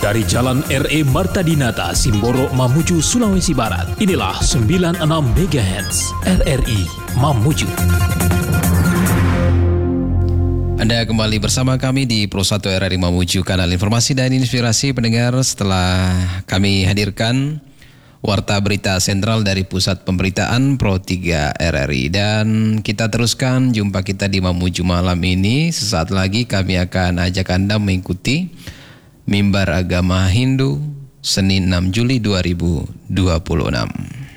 Dari Jalan RE Marta Dinata, Simboro, Mamuju, Sulawesi Barat. Inilah 96 MHz RRI Mamuju. Anda kembali bersama kami di Pro 1 RRI Mamuju, kanal informasi dan inspirasi pendengar. Setelah kami hadirkan Warta Berita Sentral dari Pusat Pemberitaan Pro 3 RRI. Dan kita teruskan jumpa kita di Mamuju malam ini. Sesaat lagi kami akan ajak Anda mengikuti Mimbar Agama Hindu Senin 6 Juli 2026.